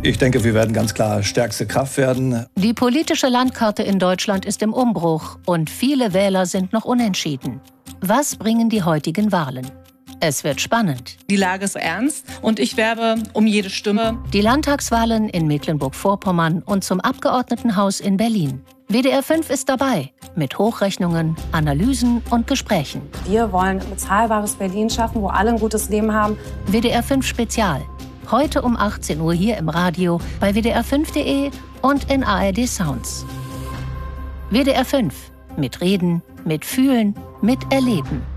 Ich denke, wir werden ganz klar stärkste Kraft werden. Die politische Landkarte in Deutschland ist im Umbruch und viele Wähler sind noch unentschieden. Was bringen die heutigen Wahlen? Es wird spannend. Die Lage ist ernst und ich werbe um jede Stimme. Die Landtagswahlen in Mecklenburg-Vorpommern und zum Abgeordnetenhaus in Berlin. WDR 5 ist dabei mit Hochrechnungen, Analysen und Gesprächen. Wir wollen ein bezahlbares Berlin schaffen, wo alle ein gutes Leben haben. WDR 5 Spezial. Heute um 18 Uhr hier im Radio, bei wdr5.de und in ARD Sounds. WDR 5. Mit Reden, mit Fühlen, mit Erleben.